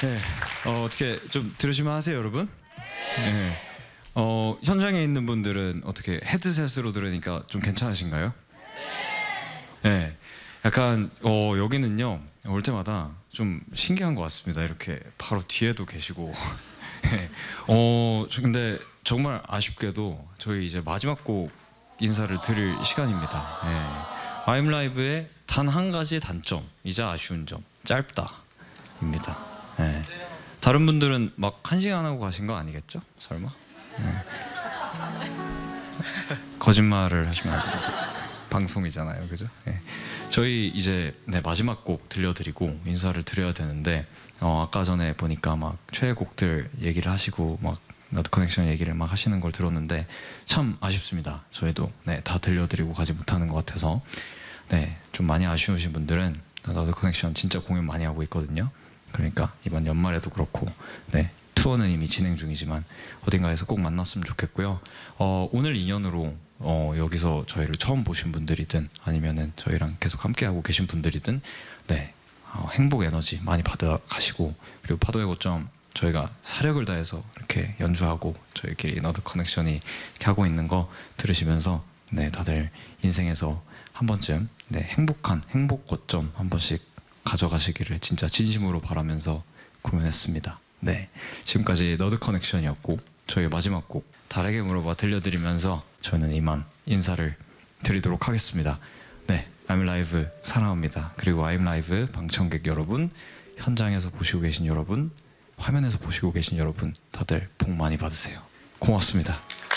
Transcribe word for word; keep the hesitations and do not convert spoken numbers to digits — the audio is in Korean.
네. 어, 어떻게 좀 들으시면 하세요, 여러분? 네. 어, 현장에 있는 분들은 어떻게 헤드셋으로 들으니까 좀 괜찮으신가요? 네. 약간 어, 여기는요 올 때마다 좀 신기한 것 같습니다. 이렇게 바로 뒤에도 계시고. 네. 어, 저 근데 정말 아쉽게도 저희 이제 마지막 곡 인사를 드릴 시간입니다. 네. 아이엠 라이브의 단 한 가지 단점이자 아쉬운 점, 짧다입니다. 네. 다른 분들은 막 한 시간 하고 가신 거 아니겠죠? 설마? 네. 거짓말을 하시면 안 돼요. 방송이잖아요, 그죠? 네. 저희 이제 네, 마지막 곡 들려드리고 인사를 드려야 되는데 어, 아까 전에 보니까 막 최애곡들 얘기를 하시고 막 너드 커넥션 얘기를 막 하시는 걸 들었는데 참 아쉽습니다. 저희도 네, 다 들려드리고 가지 못하는 것 같아서 네, 좀 많이 아쉬우신 분들은 너드 커넥션 진짜 공연 많이 하고 있거든요. 그러니까 이번 연말에도 그렇고 네, 투어는 이미 진행 중이지만 어딘가에서 꼭 만났으면 좋겠고요. 어, 오늘 인연으로 어, 여기서 저희를 처음 보신 분들이든 아니면은 저희랑 계속 함께하고 계신 분들이든 네, 어, 행복 에너지 많이 받아가시고 그리고 파도의 고점 저희가 사력을 다해서 이렇게 연주하고 저희끼리 너드 커넥션이 이렇게 하고 있는 거 들으시면서 네, 다들 인생에서 한 번쯤 네, 행복한 행복 고점 한 번씩 가져가시기를 진짜 진심으로 바라면서 공연했습니다. 네, 지금까지 너드 커넥션이었고 저희 마지막 곡 달에게 물어봐 들려드리면서 저는 이만 인사를 드리도록 하겠습니다. 네, 아이엠 라이브 사랑합니다. 그리고 아이엠 라이브 방청객 여러분, 현장에서 보시고 계신 여러분, 화면에서 보시고 계신 여러분 다들 복 많이 받으세요. 고맙습니다.